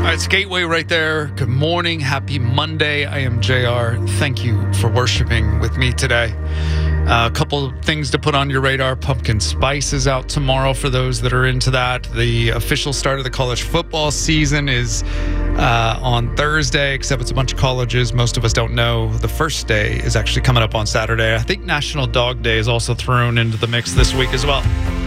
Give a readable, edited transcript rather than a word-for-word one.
right, it's Gateway right there. Good morning. Happy Monday. I am JR. Thank you for worshiping with me today. A couple of things to put on your radar. Pumpkin Spice is out tomorrow for those that are into that. The official start of the college football season is on Thursday, except it's a bunch of colleges. Most of us don't know. The first day is actually coming up on Saturday. I think National Dog Day is also thrown into the mix this week as well.